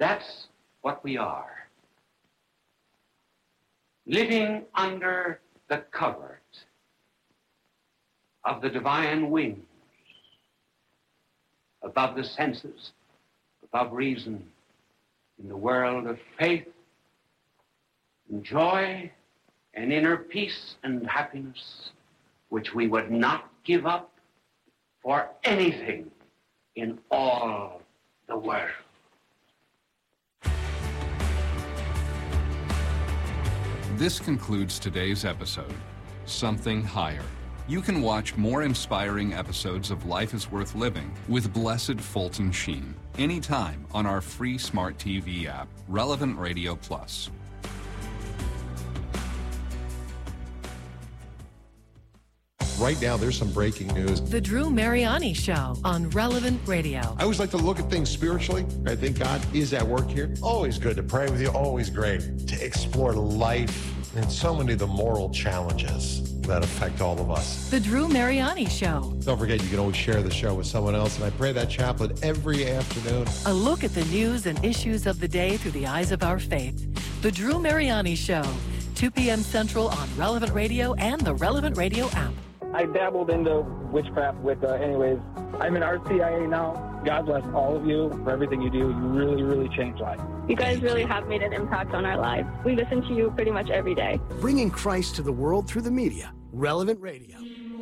That's what we are. Living under the covert of the divine wings, above the senses, above reason, in the world of faith and joy and inner peace and happiness, which we would not give up for anything in all the world. This concludes today's episode, Something Higher. You can watch more inspiring episodes of Life is Worth Living with Blessed Fulton Sheen anytime on our free smart TV app, Relevant Radio Plus. Right now, there's some breaking news. The Drew Mariani Show on Relevant Radio. I always like to look at things spiritually. I think God is at work here. Always good to pray with you. Always great to explore life and so many of the moral challenges that affect all of us. The Drew Mariani Show. Don't forget, you can always share the show with someone else. And I pray that chaplet every afternoon. A look at the news and issues of the day through the eyes of our faith. The Drew Mariani Show. 2 p.m. Central on Relevant Radio and the Relevant Radio app. I dabbled into witchcraft Wicca anyways. I'm an RCIA now. God bless all of you for everything you do. You really, really changed lives. You guys really have made an impact on our lives. We listen to you pretty much every day. Bringing Christ to the world through the media. Relevant Radio.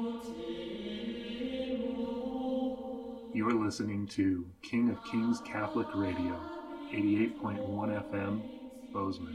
You are listening to King of Kings Catholic Radio, 88.1 FM, Bozeman.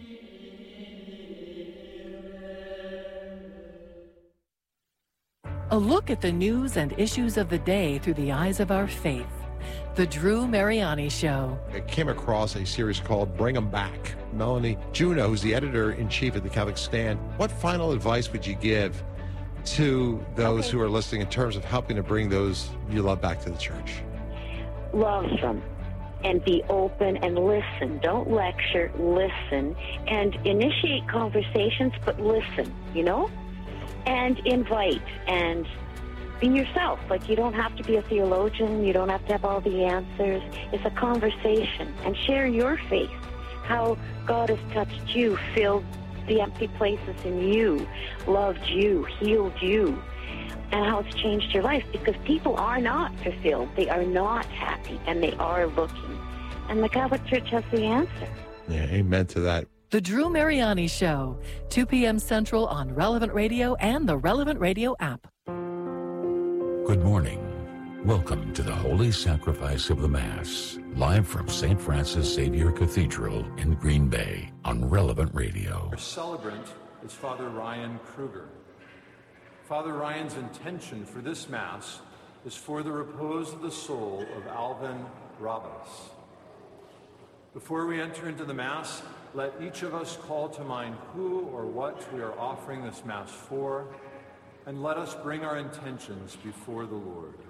A look at the news and issues of the day through the eyes of our faith. The Drew Mariani Show. I came across a series called Bring 'Em Back. Melanie Juneau, who's the editor-in-chief of the Catholic Stand, what final advice would you give to those who are listening in terms of helping to bring those you love back to the church? Love them and be open and listen. Don't lecture, listen, and initiate conversations, but listen, you know? And invite and be yourself. Like, you don't have to be a theologian. You don't have to have all the answers. It's a conversation. And share your faith, how God has touched you, filled the empty places in you, loved you, healed you, and how it's changed your life. Because people are not fulfilled. They are not happy, and they are looking. And the Catholic Church has the answer. Yeah, amen to that. The Drew Mariani Show, 2 p.m. Central on Relevant Radio and the Relevant Radio app. Good morning. Welcome to the Holy Sacrifice of the Mass, live from St. Francis Xavier Cathedral in Green Bay on Relevant Radio. Our celebrant is Father Ryan Kruger. Father Ryan's intention for this Mass is for the repose of the soul of Alvin Rabas. Before we enter into the Mass, let each of us call to mind who or what we are offering this Mass for, and let us bring our intentions before the Lord.